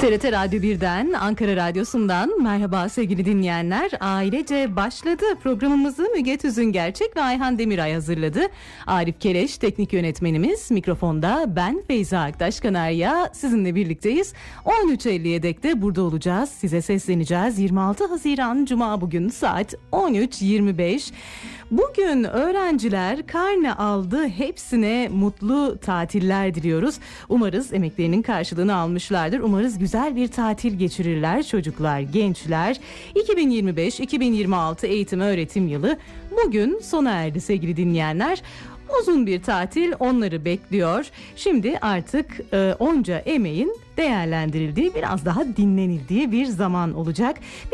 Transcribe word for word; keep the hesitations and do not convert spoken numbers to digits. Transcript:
T R T Radyo birden, Ankara Radyosu'ndan merhaba sevgili dinleyenler. Ailece başladı. Programımızı Müge Tüzüngerçek ve Ayhan Demiray hazırladı. Arif Keleş teknik yönetmenimiz. Mikrofonda ben Feyza Aktaş Kanarya sizinle birlikteyiz. on üç elliye dek de burada olacağız. Size sesleneceğiz. yirmi altı Haziran Cuma bugün saat on üç yirmi beş. Bugün öğrenciler karne aldı. Hepsine mutlu tatiller diliyoruz. Umarız emeklerinin karşılığını almışlardır. Umarız güzel bir tatil geçirirler çocuklar, gençler. iki bin yirmi beş iki bin yirmi altı eğitim öğretim yılı bugün sona erdi sevgili dinleyenler. Uzun bir tatil onları bekliyor. Şimdi artık e, onca emeğin değerlendirildiği, biraz daha dinlenildiği bir zaman olacak.